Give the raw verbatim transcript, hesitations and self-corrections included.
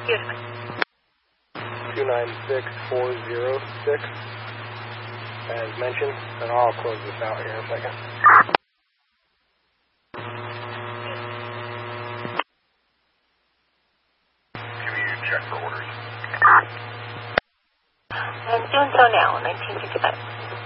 Excuse me. two nine six four zero six, as mentioned, and I'll close this out here in a second. Can you check for orders? I'm doing so now, nineteen fifty-five.